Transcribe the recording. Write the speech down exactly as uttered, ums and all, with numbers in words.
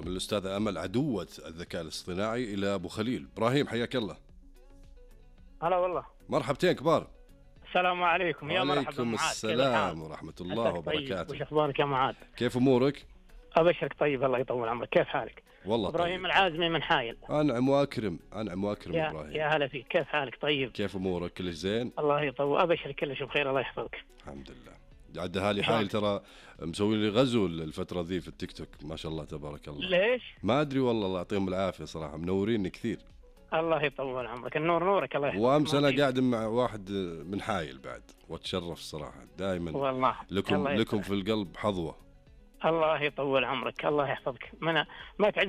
من الأستاذة أمل عدوة الذكاء الاصطناعي إلى أبو خليل. إبراهيم حياك الله. هلا والله. مرحبتين كبار. السلام عليكم. يا مرحبا وعليكم معاذ. السلام ورحمة الله طيب، وبركاته. وش اخبارك يا معاذ؟ كيف أمورك؟ ابشرك طيب، الله يطول عمرك. كيف حالك؟ والله ابراهيم طيب. العازمي من حايل. أنعم وأكرم، أنعم وأكرم يا إبراهيم. يا هلا فيك. كيف حالك؟ طيب. كيف أمورك؟ كلش زين؟ الله يطول. ابشرك كلش بخير، الله يحفظك. الحمد لله. عاد اهالي حايل ترى مسوي لي غزو الفترة ذي في التيك توك، ما شاء الله تبارك الله. ليش؟ ما ادري والله، الله يعطيهم العافية صراحة، منوريني كثير. الله يطول عمرك. النور نورك، الله يحفظك. وامس انا قاعد مع واحد من حايل بعد، واتشرف صراحة دائما. والله لكم لكم في القلب حظوة. الله يطول عمرك، الله يحفظك. من ما تعز